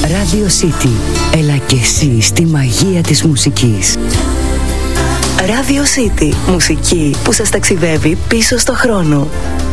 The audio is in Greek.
Radio City. Έλα και εσύ στη μαγεία της μουσικής. Radio City. Μουσική που σας ταξιδεύει πίσω στο χρόνο.